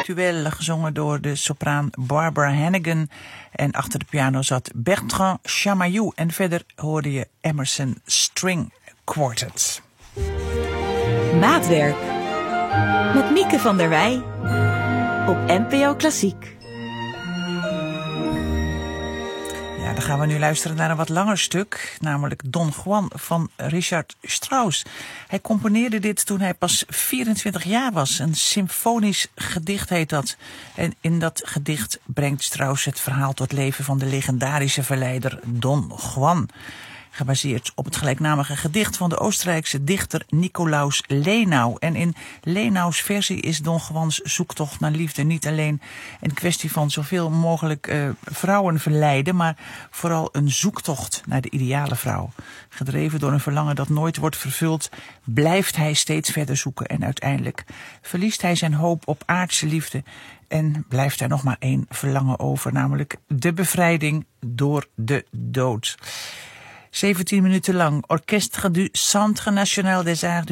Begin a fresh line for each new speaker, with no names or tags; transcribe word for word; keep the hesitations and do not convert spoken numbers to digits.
Spirituel, gezongen door de sopraan Barbara Hannigan. En achter de piano zat Bertrand Chamayou. En verder hoorde je Emerson String Quartet.
Maatwerk. Met Mieke van der Wij. Op N P O Klassiek.
Ja, dan gaan we nu luisteren naar een wat langer stuk, namelijk Don Juan van Richard Strauss. Hij componeerde dit toen hij pas vierentwintig jaar was. Een symfonisch gedicht heet dat. En in dat gedicht brengt Strauss het verhaal tot leven van de legendarische verleider Don Juan. Gebaseerd op het gelijknamige gedicht van de Oostenrijkse dichter Nicolaus Lenau. En in Lenau's versie is Don Juans zoektocht naar liefde niet alleen een kwestie van zoveel mogelijk uh, vrouwen verleiden, maar vooral een zoektocht naar de ideale vrouw. Gedreven door een verlangen dat nooit wordt vervuld, blijft hij steeds verder zoeken en uiteindelijk verliest hij zijn hoop op aardse liefde en blijft er nog maar één verlangen over, namelijk de bevrijding door de dood. zeventien minuten lang, Orchestre du Centre National des Arts